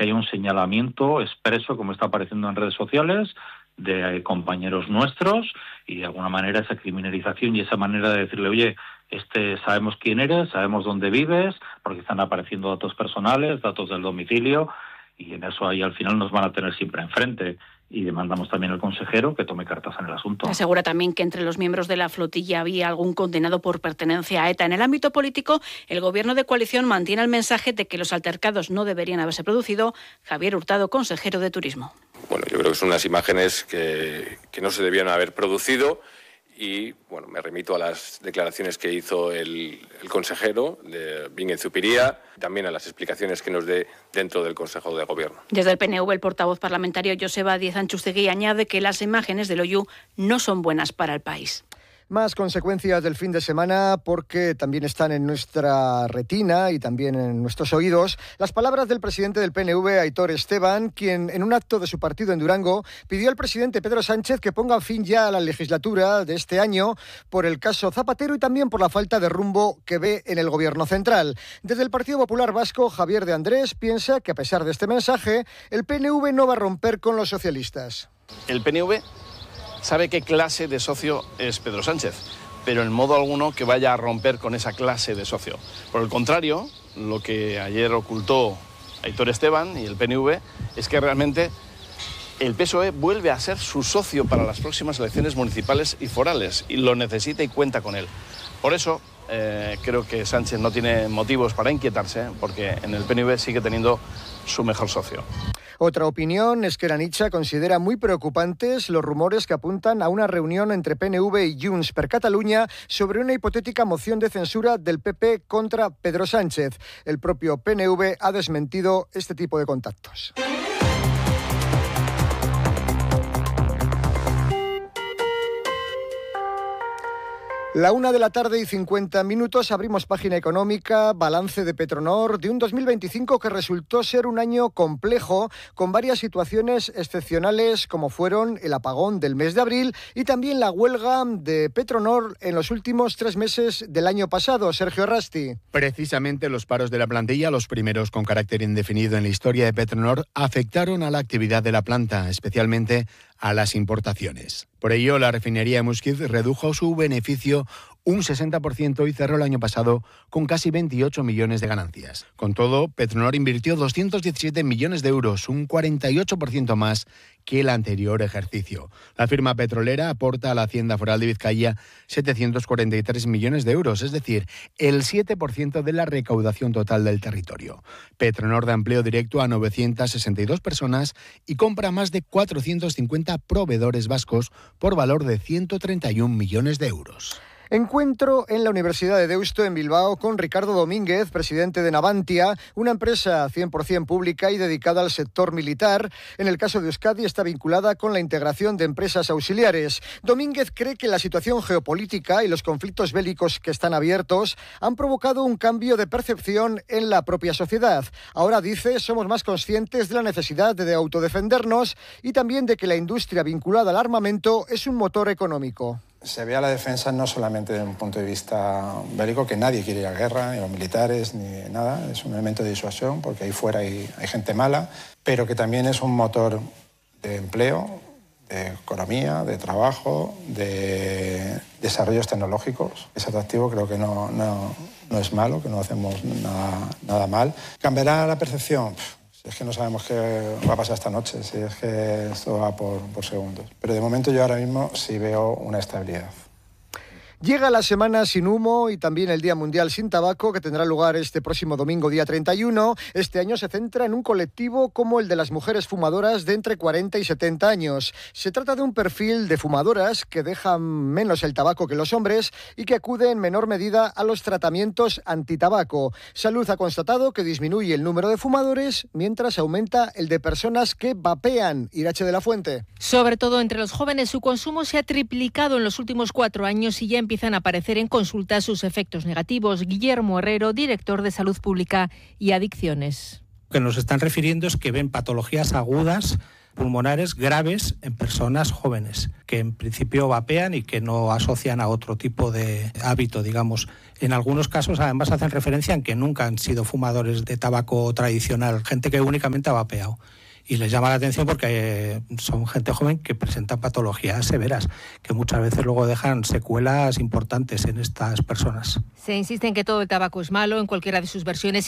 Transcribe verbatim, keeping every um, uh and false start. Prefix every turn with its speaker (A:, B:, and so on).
A: que haya un señalamiento expreso, como está apareciendo en redes sociales, de compañeros nuestros, y de alguna manera esa criminalización y esa manera de decirle, oye, este sabemos quién eres, sabemos dónde vives, porque están apareciendo datos personales, datos del domicilio, y en eso ahí al final nos van a tener siempre enfrente. Y demandamos también al consejero que tome cartas en el asunto.
B: Asegura también que entre los miembros de la flotilla había algún condenado por pertenencia a ETA. En el ámbito político, el gobierno de coalición mantiene el mensaje de que los altercados no deberían haberse producido. Javier Hurtado, consejero de Turismo.
C: Bueno, yo creo que son unas imágenes que, que no se debían haber producido. Y bueno, me remito a las declaraciones que hizo el, el consejero de Bingen Zupiria, también a las explicaciones que nos dé dentro del Consejo de Gobierno.
B: Desde el P N V, el portavoz parlamentario Joseba Díez Antxustegui añade que las imágenes del Oihu no son buenas para el país.
D: Más consecuencias del fin de semana porque también están en nuestra retina y también en nuestros oídos las palabras del presidente del P N V, Aitor Esteban, quien en un acto de su partido en Durango pidió al presidente Pedro Sánchez que ponga fin ya a la legislatura de este año por el caso Zapatero y también por la falta de rumbo que ve en el gobierno central. Desde el Partido Popular Vasco, Javier de Andrés piensa que a pesar de este mensaje, el P N V no va a romper con los socialistas.
E: El P N V sabe qué clase de socio es Pedro Sánchez, pero en modo alguno que vaya a romper con esa clase de socio. Por el contrario, lo que ayer ocultó Aitor Esteban y el P N V es que realmente el P S O E vuelve a ser su socio para las próximas elecciones municipales y forales, y lo necesita y cuenta con él. Por eso eh, creo que Sánchez no tiene motivos para inquietarse, porque en el P N V sigue teniendo su mejor socio.
D: Otra opinión es que Arantxa considera muy preocupantes los rumores que apuntan a una reunión entre P N V y Junts per Catalunya sobre una hipotética moción de censura del P P contra Pedro Sánchez. El propio P N V ha desmentido este tipo de contactos. La una de la tarde y cincuenta minutos, abrimos página económica, balance de Petronor de un dos mil veinticinco que resultó ser un año complejo, con varias situaciones excepcionales como fueron el apagón del mes de abril y también la huelga de Petronor en los últimos tres meses del año pasado. Sergio Rasti.
F: Precisamente los paros de la plantilla, los primeros con carácter indefinido en la historia de Petronor, afectaron a la actividad de la planta, especialmente a las importaciones. Por ello, la refinería de Musquiz redujo su beneficio un sesenta por ciento y cerró el año pasado con casi veintiocho millones de ganancias. Con todo, Petronor invirtió doscientos diecisiete millones de euros, un cuarenta y ocho por ciento más que el anterior ejercicio. La firma petrolera aporta a la Hacienda Foral de Vizcaya setecientos cuarenta y tres millones de euros, es decir, el siete por ciento de la recaudación total del territorio. Petronor da empleo directo a novecientas sesenta y dos personas y compra más de cuatrocientos cincuenta proveedores vascos por valor de ciento treinta y un millones de euros.
D: Encuentro en la Universidad de Deusto, en Bilbao, con Ricardo Domínguez, presidente de Navantia, una empresa cien por ciento pública y dedicada al sector militar. En el caso de Euskadi está vinculada con la integración de empresas auxiliares. Domínguez cree que la situación geopolítica y los conflictos bélicos que están abiertos han provocado un cambio de percepción en la propia sociedad. Ahora, dice, somos más conscientes de la necesidad de autodefendernos y también de que la industria vinculada al armamento es un motor económico.
G: Se ve a la defensa no solamente desde un punto de vista bélico, que nadie quiere ir a la guerra, ni los militares, ni nada, es un elemento de disuasión, porque ahí fuera hay, hay gente mala, pero que también es un motor de empleo, de economía, de trabajo, de desarrollos tecnológicos. Es atractivo, creo que no, no, no es malo, que no hacemos nada, nada mal. ¿Cambiará la percepción? Si es que no sabemos qué va a pasar esta noche, si es que esto va por, por segundos. Pero de momento yo ahora mismo sí veo una estabilidad.
D: Llega la semana sin humo y también el Día Mundial sin Tabaco, que tendrá lugar este próximo domingo, día treinta y uno. Este año se centra en un colectivo como el de las mujeres fumadoras de entre cuarenta y setenta años. Se trata de un perfil de fumadoras que dejan menos el tabaco que los hombres y que acuden en menor medida a los tratamientos antitabaco. Salud ha constatado que disminuye el número de fumadores mientras aumenta el de personas que vapean. Irache de la Fuente.
H: Sobre todo entre los jóvenes, su consumo se ha triplicado en los últimos cuatro años y ya empieza empiezan a aparecer en consulta sus efectos negativos. Guillermo Herrero, director de Salud Pública y Adicciones.
I: Lo que nos están refiriendo es que ven patologías agudas pulmonares graves en personas jóvenes, que en principio vapean y que no asocian a otro tipo de hábito, digamos. En algunos casos, además, hacen referencia en que nunca han sido fumadores de tabaco tradicional, gente que únicamente ha vapeado. Y les llama la atención porque son gente joven que presenta patologías severas, que muchas veces luego dejan secuelas importantes en estas personas.
H: Se insiste en que todo el tabaco es malo en cualquiera de sus versiones.